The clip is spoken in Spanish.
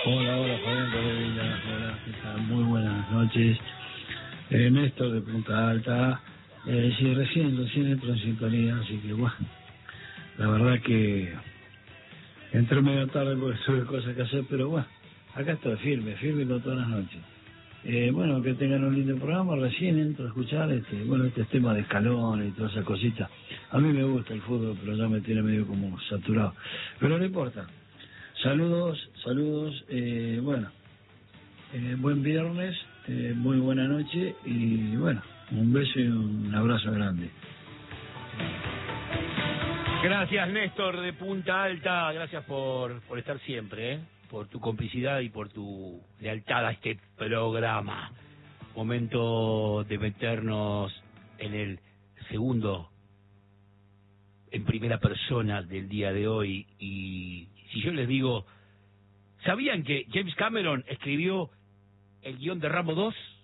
Hola, hola, Fabián Rodríguez, hola, ¿qué tal? Muy buenas noches. Néstor de Punta Alta. Sí, recién entro en sintonía, así que bueno, la verdad que entré medio tarde porque tuve cosas que hacer, pero bueno, acá estoy firme con todas las noches. Bueno, que tengan un lindo programa, recién entro a escuchar este tema de escalón y todas esas cositas. A mí me gusta el fútbol, pero ya me tiene medio como saturado. Pero no importa. Saludos, buen viernes, muy buena noche y bueno, un beso y un abrazo grande. Gracias, Néstor de Punta Alta, gracias por estar siempre, por tu complicidad y por tu lealtad a este programa. Momento de meternos en el segundo, en primera persona del día de hoy. Y si yo les digo, ¿sabían que James Cameron escribió el guión de Rambo 2?